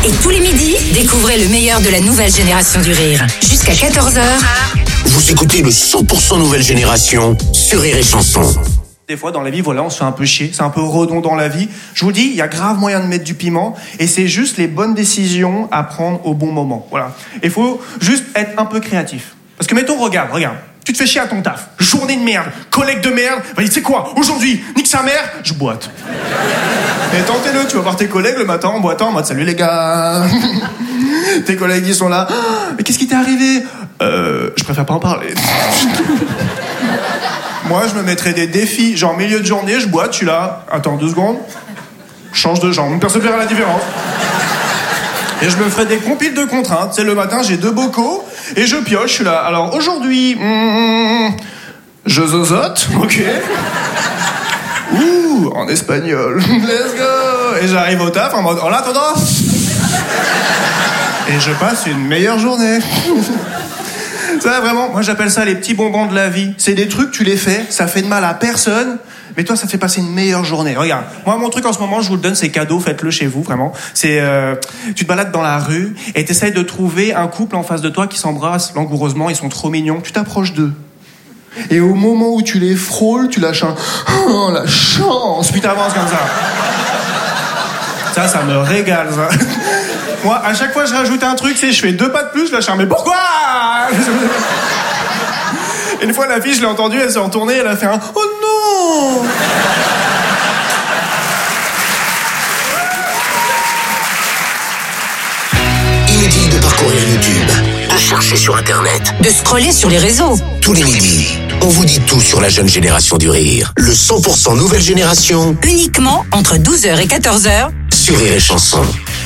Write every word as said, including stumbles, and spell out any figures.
Et tous les midis, découvrez le meilleur de la nouvelle génération du rire. Jusqu'à quatorze heures. Vous écoutez le cent pour cent nouvelle génération sur Rire et Chanson. Des fois, dans la vie, voilà, on se fait un peu chier. C'est un peu redondant la vie. Je vous dis, il y a grave moyen de mettre du piment. Et c'est juste les bonnes décisions à prendre au bon moment. Voilà. Il faut juste être un peu créatif. Parce que, mettons, regarde, regarde. Tu te fais chier à ton taf. Journée de merde. Collègue de merde. Vas-y, tu sais quoi? Aujourd'hui, nique sa mère, je boite. Et tentez-le. Tu vas voir tes collègues le matin en boitant en mode, salut les gars. Tes collègues, ils sont là. Mais qu'est-ce qui t'est arrivé? Euh, je préfère pas en parler. Moi, je me mettrais des défis. Genre, milieu de journée, je boite, je suis là. Attends, deux secondes. Je change de jambe. Personne ne verra la différence. Et je me ferais des compiles de contraintes. Tu sais, le matin, j'ai deux bocaux et je pioche. Je suis là. Alors, aujourd'hui, mm, je zozote. Ok. Ouh, en espagnol. Let's go. Et j'arrive au taf en mode, en attendant. Et je passe une meilleure journée. Ça, vraiment, moi j'appelle ça les petits bonbons de la vie. C'est des trucs, tu les fais, ça fait de mal à personne, mais toi ça te fait passer une meilleure journée. Regarde, moi mon truc en ce moment, je vous le donne, c'est cadeau, faites-le chez vous, vraiment. C'est, euh, tu te balades dans la rue et t'essayes de trouver un couple en face de toi qui s'embrasse langoureusement, ils sont trop mignons, tu t'approches d'eux. Et au moment où tu les frôles, tu lâches un « Oh, la chance !» Puis t'avances comme ça. Ça, ça me régale, ça. Moi, à chaque fois, je rajoute un truc, c'est je fais deux pas de plus, je lâche un « Mais pourquoi ?» Et une fois, la fille, je l'ai entendue, elle s'est retournée, elle a fait un « Oh non !» Inutile de parcourir YouTube, de chercher sur Internet, De scroller sur les réseaux. tous les midis. On vous dit tout sur la jeune génération du rire. Le cent pour cent nouvelle génération Uniquement entre douze heures et quatorze heures. sur Rire et Chanson.